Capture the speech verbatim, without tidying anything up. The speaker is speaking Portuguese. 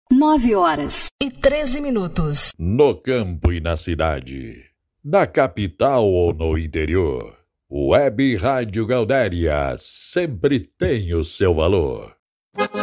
Nove horas e treze minutos. No campo e na cidade, na capital ou no interior, Web Rádio Gaudéria sempre tem o seu valor.